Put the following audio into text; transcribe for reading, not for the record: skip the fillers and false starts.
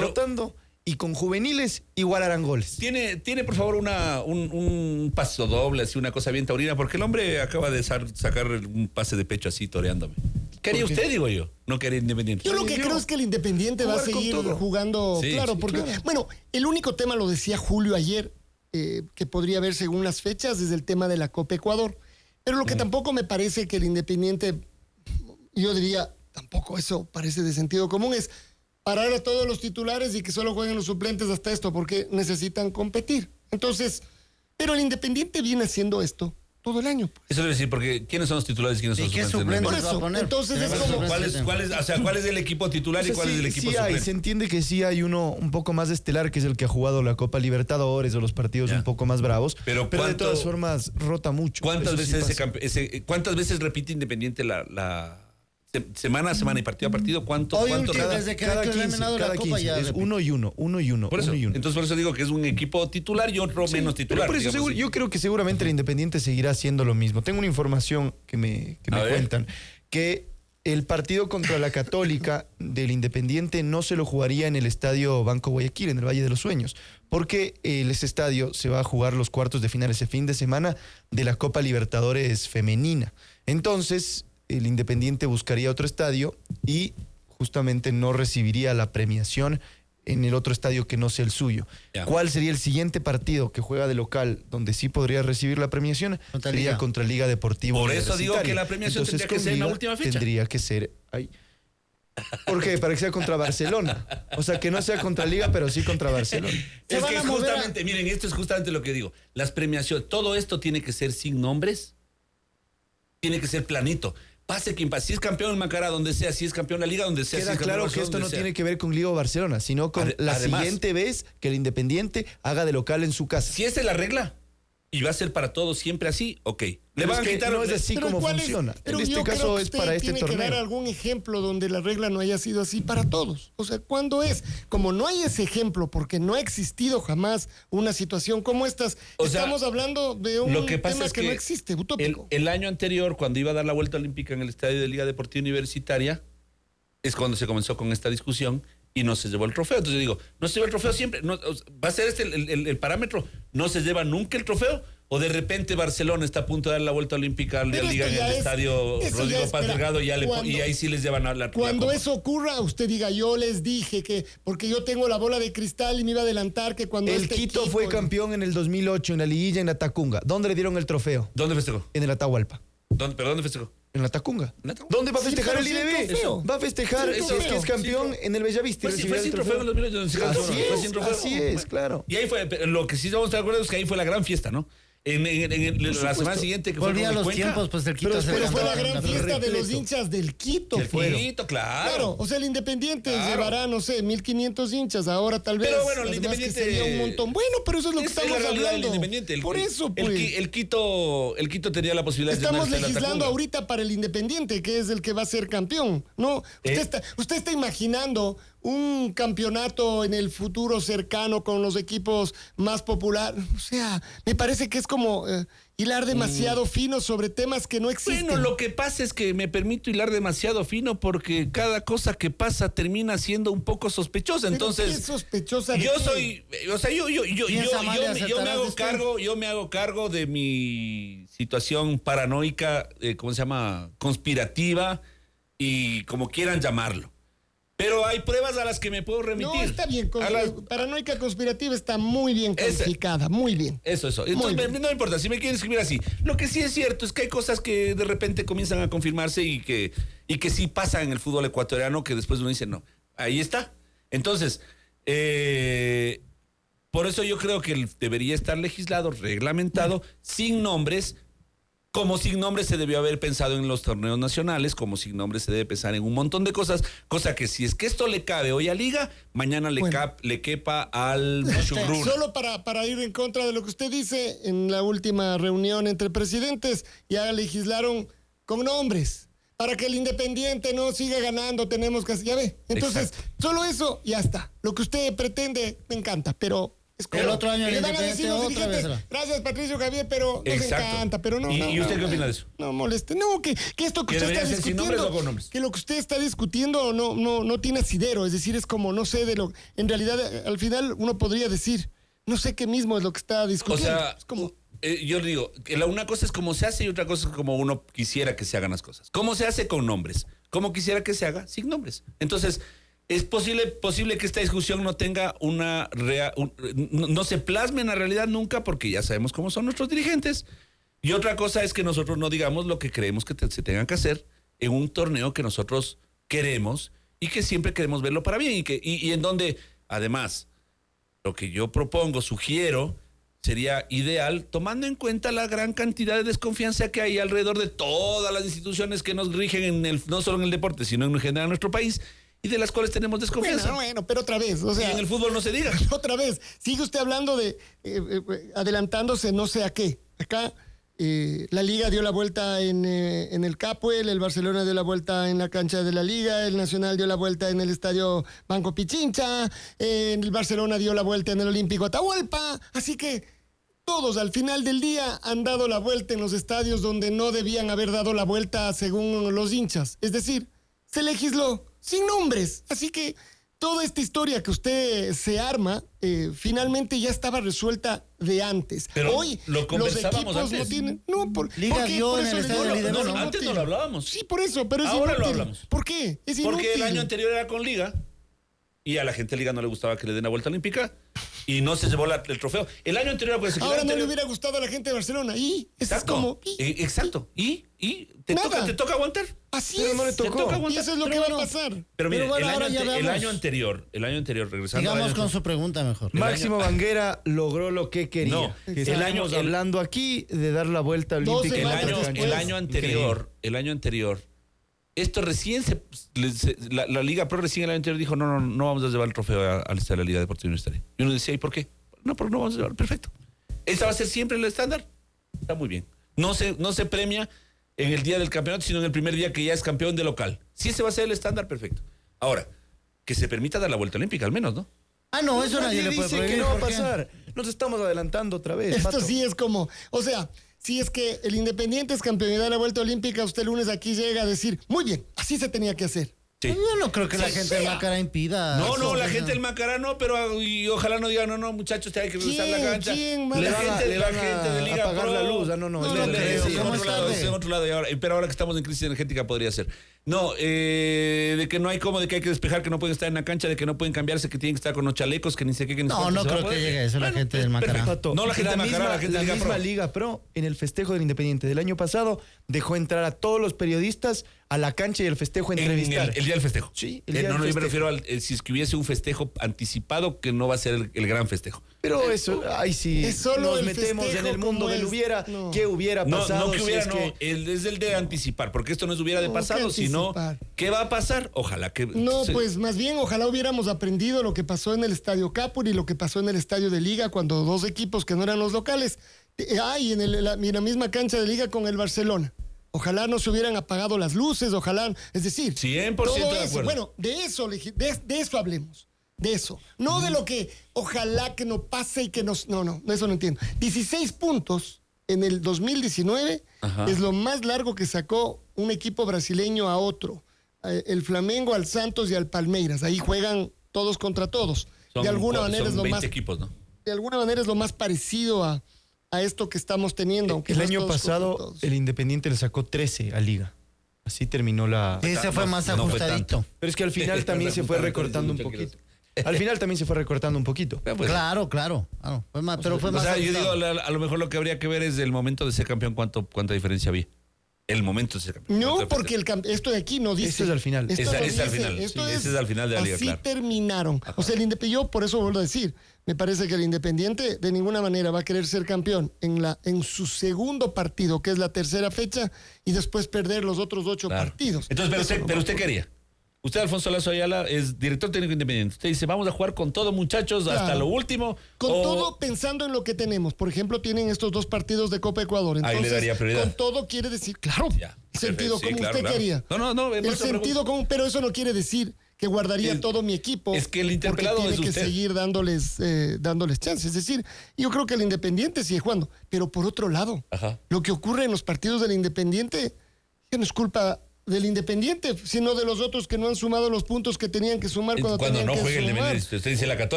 rotando y con juveniles igual harán goles. Tiene por favor un paso doble, así una cosa bien taurina, porque el hombre acaba de sacar un pase de pecho así toreándome. ¿Qué haría usted, digo yo? No quería Independiente. Yo lo que creo es que el Independiente va a seguir jugando, sí, claro, sí, porque, claro. Bueno, el único tema lo decía Julio ayer, que podría haber según las fechas, es el tema de la Copa Ecuador. Pero lo que tampoco me parece que el Independiente, yo diría, tampoco eso parece de sentido común, es parar a todos los titulares y que solo jueguen los suplentes hasta esto, porque necesitan competir. Entonces, pero el Independiente viene haciendo esto todo el año. Pues. Eso debe decir, porque ¿quiénes son los titulares y quiénes son los ¿Y qué suplentes? suplentes va a poner? Entonces es como... ¿Cuál es el equipo titular y cuál es el equipo suplente? Se entiende que sí hay uno un poco más estelar, que es el que ha jugado la Copa Libertadores o los partidos un poco más bravos. Pero de todas formas rota mucho. ¿Cuántas veces repite Independiente semana a semana y partido a partido? ¿Cuánto desde que ha eliminado la Copa ya es uno y uno. Por eso, entonces por eso digo que es un equipo titular y otro menos titular. Por eso yo creo que seguramente el Independiente seguirá haciendo lo mismo. Tengo una información que me cuentan, que el partido contra la Católica del Independiente no se lo jugaría en el estadio Banco Guayaquil, en el Valle de los Sueños, porque ese estadio se va a jugar los cuartos de final ese fin de semana de la Copa Libertadores femenina. Entonces el Independiente buscaría otro estadio y justamente no recibiría la premiación en el otro estadio que no sea el suyo. Ya. ¿Cuál sería el siguiente partido que juega de local donde sí podría recibir la premiación? Sería contra Liga Deportiva. Por eso digo que la premiación tendría que ser en la última fecha. Tendría que ser ahí. ¿Por qué? Para que sea contra Barcelona. O sea, que no sea contra Liga, pero sí contra Barcelona. Es que justamente, miren, esto es justamente lo que digo. Las premiaciones, todo esto tiene que ser sin nombres, tiene que ser planito. Pase quien pase, si es campeón en Macará, donde sea, si es campeón en la Liga, donde sea. Queda si es claro que esto no tiene que ver con Liga o Barcelona, sino con la siguiente vez que el Independiente haga de local en su casa. Si esa es la regla, y va a ser para todos siempre así, ok. Le van a quitar. No es así como funciona. En este caso es para este torneo. Tiene que dar algún ejemplo donde la regla no haya sido así para todos. O sea, ¿cuándo es? Como no hay ese ejemplo, porque no ha existido jamás una situación como estas, estamos hablando de un tema que no existe, utópico. El año anterior, cuando iba a dar la vuelta olímpica en el estadio de Liga Deportiva Universitaria, es cuando se comenzó con esta discusión y no se llevó el trofeo. Entonces yo digo, no se lleva el trofeo siempre, no, va a ser este el parámetro, no se lleva nunca el trofeo, o de repente Barcelona está a punto de dar la vuelta olímpica al Liga en el estadio Rodrigo Paz Delgado y ahí sí les llevan a la Cuando eso ocurra, usted diga, yo les dije que, porque yo tengo la bola de cristal y me iba a adelantar que cuando el Quito fue campeón en el 2008 en la liguilla en la Tacunga. ¿Dónde le dieron el trofeo? ¿Dónde festejó? En el Atahualpa. ¿Pero dónde festejó? En la Tacunga. ¿Dónde va a festejar el IDB? Va a festejar si es que es campeón en el Bellavista. Fue sin trofeo en el 2008. Así es, claro. Y ahí fue, lo que sí vamos a estar de acuerdo es que ahí fue la gran fiesta, ¿no? La semana siguiente que volvía a los tiempos, pues del Quito. Pero fue la gran fiesta de los hinchas del Quito. Quito, claro. O sea, el Independiente llevará, no sé, 1,500 hinchas, ahora tal vez. Pero bueno, el Independiente sería un montón. Bueno, pero eso es lo que estamos hablando. Por eso, pues. El Quito tenía la posibilidad de estamos legislando ahorita para el Independiente, que es el que va a ser campeón, ¿no? Usted está imaginando un campeonato en el futuro cercano con los equipos más populares. O sea, me parece que es como hilar demasiado fino sobre temas que no existen. Bueno, lo que pasa es que me permito hilar demasiado fino porque cada cosa que pasa termina siendo un poco sospechosa. Entonces, ¿qué sospechosa? Yo me hago cargo de mi situación paranoica, ¿cómo se llama? Conspirativa y como quieran llamarlo. Pero hay pruebas a las que me puedo remitir. No, está bien. Paranoica conspirativa está muy bien calificada, muy bien. Eso. Entonces, no me importa, si me quieren escribir así. Lo que sí es cierto es que hay cosas que de repente comienzan a confirmarse y que sí pasan en el fútbol ecuatoriano, que después uno dice, no, ahí está. Entonces, por eso yo creo que debería estar legislado, reglamentado, sin nombres. Como sin nombre se debió haber pensado en los torneos nacionales, como sin nombre se debe pensar en un montón de cosas, cosa que si es que esto le cabe hoy a Liga, mañana le quepa al Mushurruna. Solo para ir en contra de lo que usted dice, en la última reunión entre presidentes ya legislaron con nombres. Para que el Independiente no siga ganando, tenemos que... Ya ve, entonces, solo eso, ya está. Lo que usted pretende, me encanta, pero como, el otro año le van a decir los dirigentes, gracias Patricio Javier, pero nos encanta, pero no. ¿Y usted qué opina de eso? No moleste. No, que esto que usted está discutiendo, que lo que usted está discutiendo no tiene asidero, es decir, es como, no sé, en realidad, al final uno podría decir, no sé qué mismo es lo que está discutiendo. O sea, es como... yo digo, que una cosa es cómo se hace y otra cosa es como uno quisiera que se hagan las cosas. ¿Cómo se hace con nombres? ¿Cómo quisiera que se haga sin nombres? Entonces, es posible que esta discusión no tenga no se plasme en la realidad nunca porque ya sabemos cómo son nuestros dirigentes. Y otra cosa es que nosotros no digamos lo que creemos que se tengan que hacer en un torneo que nosotros queremos y que siempre queremos verlo para bien y en donde, además, lo que yo propongo, sugiero, sería ideal, tomando en cuenta la gran cantidad de desconfianza que hay alrededor de todas las instituciones que nos rigen no solo en el deporte, sino en general en nuestro país, y de las cuales tenemos desconfianza. Bueno, pero otra vez, o sea... Y en el fútbol no se diga. Otra vez, sigue usted hablando de adelantándose no sé a qué. Acá la Liga dio la vuelta en el Capuel, el Barcelona dio la vuelta en la cancha de la Liga, el Nacional dio la vuelta en el Estadio Banco Pichincha, el Barcelona dio la vuelta en el Olímpico Atahualpa, así que todos al final del día han dado la vuelta en los estadios donde no debían haber dado la vuelta según los hinchas. Es decir, se legisló sin nombres. Así que toda esta historia que usted se arma, finalmente ya estaba resuelta de antes. Pero hoy lo los equipos antes. no tienen... No, Liga dio en el estadio de Liga. No, antes no lo hablábamos. Sí, por eso, pero es ahora inútil. Lo hablamos. ¿Por qué? Es inútil. Porque el año anterior era con Liga y a la gente de Liga no le gustaba que le den la vuelta olímpica y no se llevó el trofeo. El año anterior... Pues, ahora no le hubiera gustado a la gente de Barcelona. Eso es como... Exacto. Y te toca aguantar. Así pero es. no le tocó. Y eso es lo que va a pasar. Pero mire, bueno, el año anterior, regresando... Sigamos con su pregunta mejor. Máximo Banguera logró lo que quería. No, que estamos hablando aquí de dar la vuelta olímpica. El año anterior, esto recién la Liga Pro recién el año anterior dijo, no vamos a llevar el trofeo al estadio de la Liga Deportiva Universitaria. Y uno decía, ¿y por qué? No, porque no vamos a llevar. Perfecto. Esta va a ser siempre el estándar. Está muy bien. No se premia en el día del campeonato, sino en el primer día que ya es campeón de local. Si ese va a ser el estándar, perfecto. Ahora, que se permita dar la vuelta olímpica, al menos, ¿no? No, eso nadie le puede dice prohibir. Que no va a pasar. Nos estamos adelantando otra vez. Esto Pato. sí es como, o sea, si es que el Independiente es campeón y da la vuelta olímpica, usted el lunes aquí llega a decir, muy bien, así se tenía que hacer. Sí. Yo no creo que la gente del Macará impida. No, la gente del Macará no, pero y ojalá no digan, no, muchachos, hay que regresar a la cancha. Le van a Liga apagar Pro, la luz. En otro lado, pero ahora que estamos en crisis energética podría ser. No, de que no hay cómo, de que hay que despejar, que no pueden estar en la cancha, de que no pueden cambiarse, que tienen que estar con los chalecos, que ni sé qué, que ni No creo que llegue a eso la gente del Macará. No la gente del Macará, la gente de Liga Pro. La misma Liga Pro, en el festejo del Independiente del año pasado, dejó entrar a todos los periodistas a la cancha y el festejo a entrevistar. El día del festejo. Sí, yo me refiero al si es que hubiese un festejo anticipado que no va a ser el gran festejo. Pero eso, ahí sí, es solo nos metemos en el mundo del hubiera. No. ¿Qué hubiera pasado? No que hubiera, si es es el de anticipar, porque esto no es hubiera de pasado, sino ¿qué va a pasar? Ojalá que... No, pues más bien, ojalá hubiéramos aprendido lo que pasó en el Estadio Capuri y lo que pasó en el Estadio de Liga cuando dos equipos que no eran los locales, y en la misma cancha de Liga con el Barcelona. Ojalá no se hubieran apagado las luces, ojalá, es decir, 100% todo de eso, acuerdo. bueno, de eso hablemos, de eso, no de lo que ojalá que no pase y que no, eso no entiendo. 16 puntos en el 2019 es lo más largo que sacó un equipo brasileño a otro, el Flamengo al Santos y al Palmeiras, ahí juegan todos contra todos. De alguna manera es lo 20 más equipos, ¿no? De alguna manera es lo más parecido a esto que estamos teniendo. Aunque el año pasado el Independiente le sacó 13 a Liga. Así terminó la... Ese fue más ajustadito. Pero es que al final también se fue recortando un poquito. Al final también se fue recortando un poquito. Claro. Fue más, pero fue más yo digo, ajustado. a lo mejor lo que habría que ver es el momento de ser campeón, cuánta diferencia había. El momento de ser campeón. No, porque esto de aquí no dice. Esto es al final. Ese es al final. Ese es al final de la liga, así claro. terminaron. O sea, yo por eso vuelvo a decir, me parece que el Independiente de ninguna manera va a querer ser campeón en su segundo partido, que es la tercera fecha, y después perder los otros 8 partidos. Entonces, pero usted quería. Usted, Alfonso Lazo Ayala, es director técnico independiente. Usted dice, vamos a jugar con todo, muchachos, hasta lo último. Con todo pensando en lo que tenemos. Por ejemplo, tienen estos 2 partidos de Copa Ecuador. Entonces, ahí le daría prioridad. Con todo quiere decir, claro, Ya, sentido común. claro, ¿Usted quería? No. El sentido común, pero eso no quiere decir que guardaría todo mi equipo. Es que el interpelado porque tiene es que usted. seguir dándoles chances. Es decir, yo creo que el Independiente sigue jugando. Pero por otro lado, lo que ocurre en los partidos del Independiente, que no es culpa del Independiente, sino de los otros que no han sumado los puntos que tenían que sumar cuando tenían no que juegue el sumar. Independiente, usted dice la Católica.